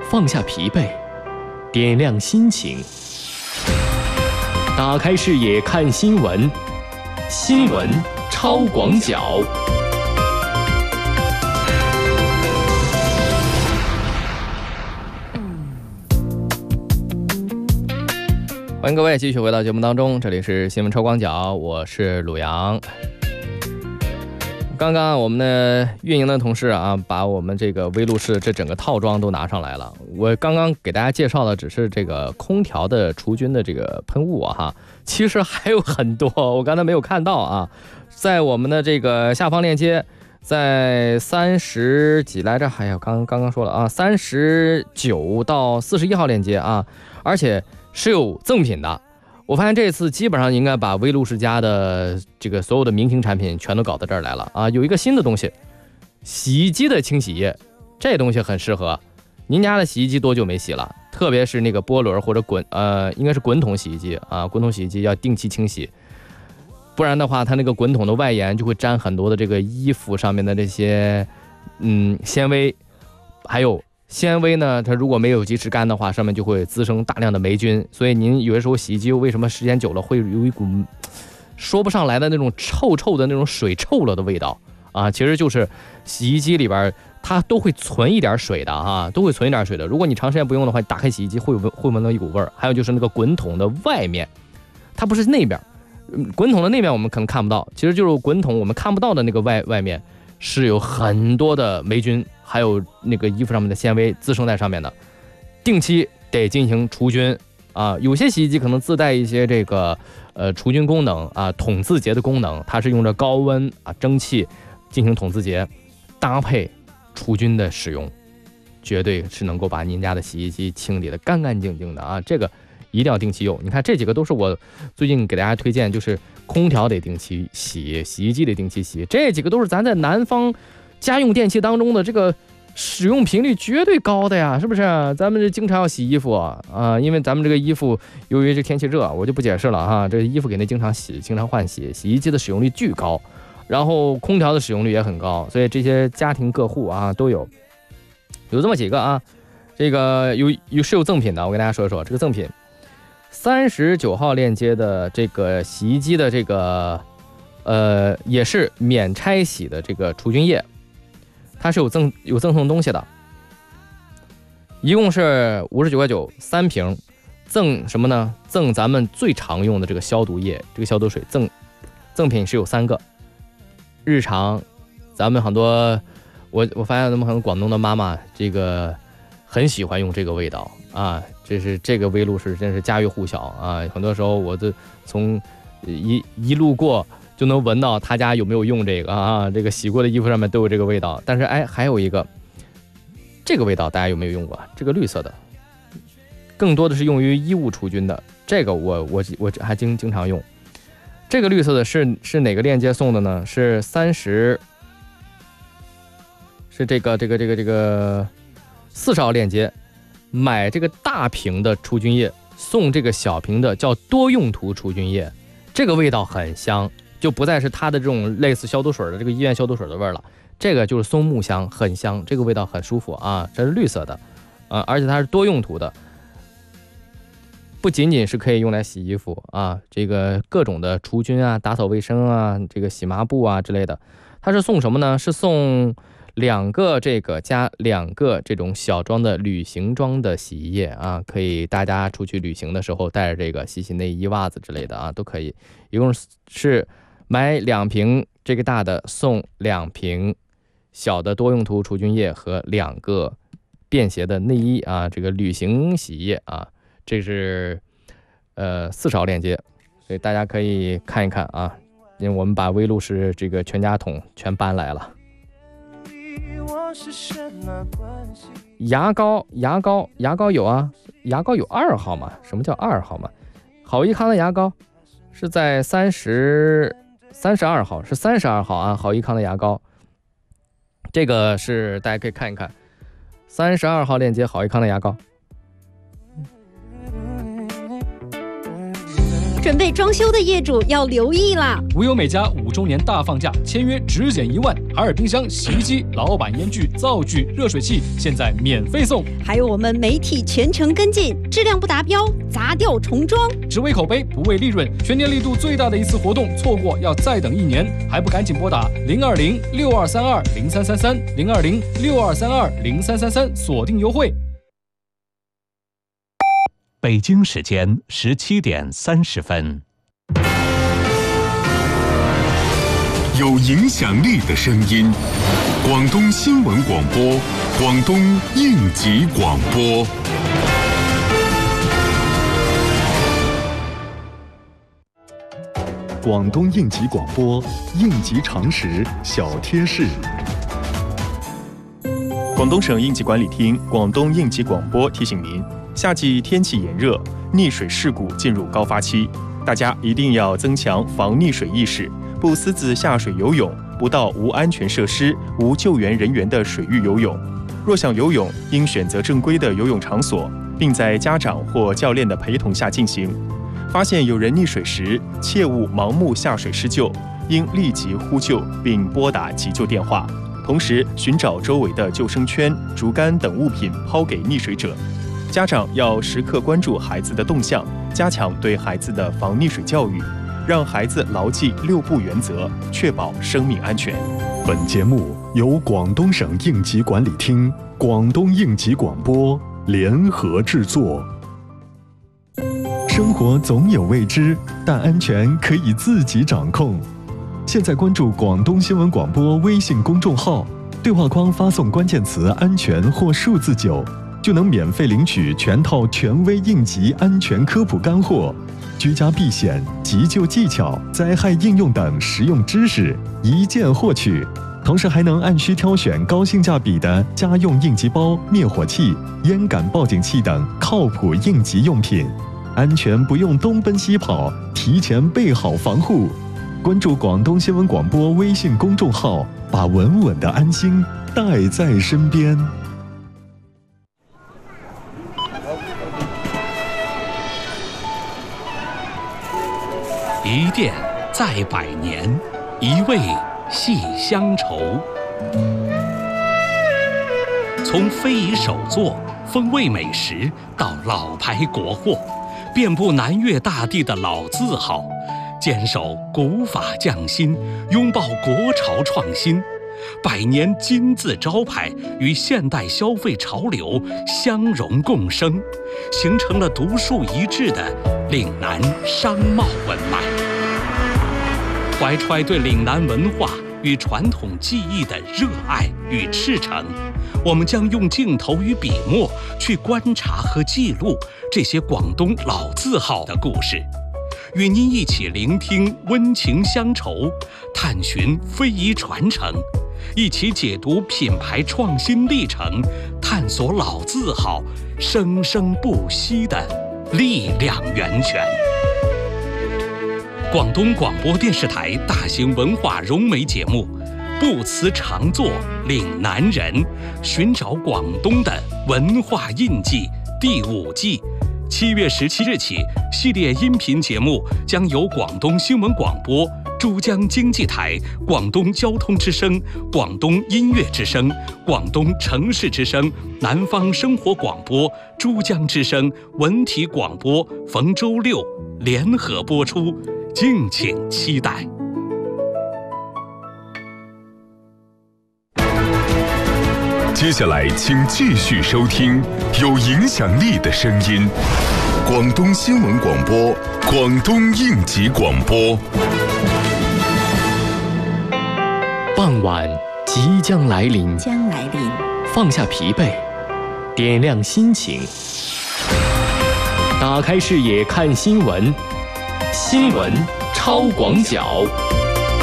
放下疲惫，点亮心情，打开视野看新闻，新闻超广角。欢迎各位继续回到节目当中，这里是新闻超广角，我是鲁阳。刚刚我们的运营的同事啊，把我们这个微录室这整个套装都拿上来了。我刚刚给大家介绍的只是这个空调的除菌的这个喷雾啊哈，其实还有很多，我刚才没有看到啊，在我们的这个下方链接，在30几来着，还有刚刚说了啊，39到41号链接啊，而且是有赠品的。我发现这次基本上应该把微录世家的这个所有的明星产品全都搞到这儿来了啊！有一个新的东西，洗衣机的清洗液，这东西很适合。您家的洗衣机多久没洗了？特别是那个波轮或者应该是滚筒洗衣机啊，滚筒洗衣机要定期清洗，不然的话，它那个滚筒的外沿就会沾很多的这个衣服上面的这些纤维，还有。纤维呢，它如果没有及时干的话，上面就会滋生大量的霉菌，所以您有的时候洗衣机为什么时间久了会有一股说不上来的那种臭臭的那种水臭了的味道啊？其实就是洗衣机里边它都会存一点水的哈，都会存一点水的。如果你长时间不用的话，打开洗衣机会闻到一股味儿。还有就是那个滚筒的外面，它不是内边，滚筒的那边我们可能看不到，其实就是滚筒我们看不到的那个外面是有很多的霉菌。还有那个衣服上面的纤维滋生在上面的，定期得进行除菌啊。有些洗衣机可能自带一些这个除菌功能啊，筒自洁的功能，它是用着高温啊蒸汽进行筒自洁，搭配除菌的使用，绝对是能够把您家的洗衣机清理得干干净净的啊。这个一定要定期用。你看这几个都是我最近给大家推荐，就是空调得定期洗，洗衣机得定期洗，这几个都是咱在南方家用电器当中的这个使用频率绝对高的呀，是不是？咱们这经常要洗衣服啊，因为咱们这个衣服由于这天气热，我就不解释了哈。这衣服给那经常洗，经常换洗，洗衣机的使用率巨高，然后空调的使用率也很高，所以这些家庭各户啊都有这么几个啊。这个是有赠品的，我跟大家说一说这个赠品。39号链接的这个洗衣机的这个。也是免拆洗的这个除菌液，它是有赠送东西的，一共是59.9块3瓶，赠什么呢？赠咱们最常用的这个消毒液，这个消毒水赠品是有3个。日常咱们很多，我发现咱们很多广东的妈妈这个很喜欢用这个味道啊，这个微录是真是家喻户晓啊，很多时候我都从一路过。就能闻到他家有没有用这个啊？这个洗过的衣服上面都有这个味道。但是还有一个，这个味道大家有没有用过？这个绿色的，更多的是用于衣物除菌的。这个我还经常用。这个绿色的是哪个链接送的呢？是是这个40号链接，买这个大瓶的除菌液，送这个小瓶的叫多用途除菌液，这个味道很香。就不再是它的这种类似消毒水的这个医院消毒水的味儿了，这个就是松木香，很香，这个味道很舒服啊。这是绿色的，而且它是多用途的，不仅仅是可以用来洗衣服啊，这个各种的除菌啊、打扫卫生啊、这个洗抹布啊之类的。它是送什么呢？是送2个加2个这种小装的旅行装的洗衣液啊，可以大家出去旅行的时候带着这个洗内衣、袜子之类的啊，都可以。一共是。买2瓶这个大的送2瓶小的多用途除菌液和2个便携的内衣啊，这个旅行洗衣液啊，这是40号链接，所以大家可以看一看啊，因为我们把微录室这个全家桶全搬来了。牙膏有啊，牙膏有2号嘛？什么叫2号嘛？好益康的牙膏是在32号，是32号啊，好益康的牙膏，这个是大家可以看一看，32号链接好益康的牙膏。 准备装修的业主要留意啦！ 无忧美家5周年大放价，签约只减1万，海尔冰箱、洗衣机、老板烟具、灶具、热水器现在免费送。 还有我们媒体全程跟进，质量不达标砸掉重装。 只为口碑不为利润，全年力度最大的一次活动，错过要再等1年，还不赶紧拨打020-6232-0333，020-6232-0333，锁定优惠。 北京时间17点30分。 有影响力的声音，广东新闻广播，广东应急广播。 广东应急广播，应急常识小贴士。 广东省应急管理厅、广东应急广播提醒您，夏季天气炎热，溺水事故进入高发期，大家一定要增强防溺水意识，不私自下水游泳，不到无安全设施、无救援人员的水域游泳。若想游泳，应选择正规的游泳场所，并在家长或教练的陪同下进行。发现有人溺水时，切勿盲目下水施救，应立即呼救并拨打急救电话，同时寻找周围的救生圈、竹竿等物品抛给溺水者。家长要时刻关注孩子的动向，加强对孩子的防溺水教育，让孩子牢记6不原则，确保生命安全。 本节目由广东省应急管理厅、广东应急广播联合制作。生活总有未知，但安全可以自己掌控。现在关注广东新闻广播微信公众号，对话框发送关键词“安全”或数字9，就能免费领取全套权威应急安全科普干货、居家避险、急救技巧、灾害应用等实用知识，一键获取。同时还能按需挑选高性价比的家用应急包、灭火器、烟感报警器等靠谱应急用品。安全不用东奔西跑，提前备好防护。关注广东新闻广播微信公众号，把稳稳的安心带在身边。 一店再百年，一味系乡愁。从非遗手作、风味美食到老牌国货，遍布南粤大地的老字号，坚守古法匠心，拥抱国潮创新。100年金字招牌与现代消费潮流相融共生，形成了独树一帜的岭南商贸文脉。怀揣对岭南文化与传统技艺的热爱与赤诚，我们将用镜头与笔墨去观察和记录这些广东老字号的故事，与您一起聆听温情乡愁，探寻非遗传承，一起解读品牌创新历程，探索老字号生生不息的力量源泉。广东广播电视台大型文化融媒节目《不辞常作岭南人》，寻找广东的文化印记第5季，7月17日起，系列音频节目将由广东新闻广播、珠江经济台、广东交通之声、广东音乐之声、广东城市之声、南方生活广播、珠江之声、文体广播逢周6联合播出，敬请期待。 接下来请继续收听有影响力的声音，广东新闻广播，广东应急广播。 傍晚即将来临，放下疲惫，点亮心情，打开视野看新闻，新闻超广角。